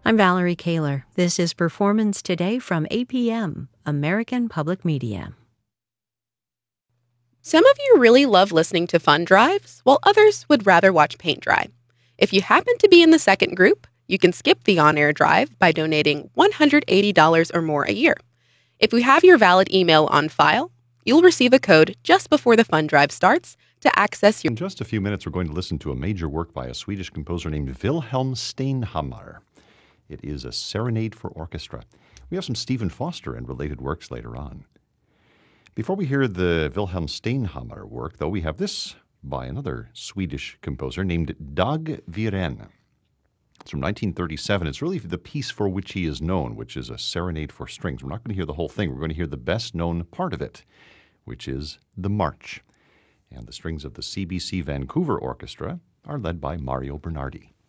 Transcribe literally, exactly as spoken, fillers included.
I'm Valerie Kaler. This is Performance Today from A P M, American Public Media. Some of you really love listening to fun drives, while others would rather watch paint dry. If you happen to be in the second group, you can skip the on-air drive by donating one hundred eighty dollars or more a year. If we have your valid email on file, you'll receive a code just before the fun drive starts to access your... In just a few minutes, we're going to listen to a major work by a Swedish composer named Wilhelm Steinhammar. It is a serenade for orchestra. We have some Stephen Foster and related works later on. Before we hear the Wilhelm Steinhammar work, though, we have this by another Swedish composer named Dag Viren. It's from nineteen thirty-seven. It's really the piece for which he is known, which is a serenade for strings. We're not going to hear the whole thing. We're going to hear the best-known part of it, which is the march. And the strings of the C B C Vancouver Orchestra are led by Mario Bernardi.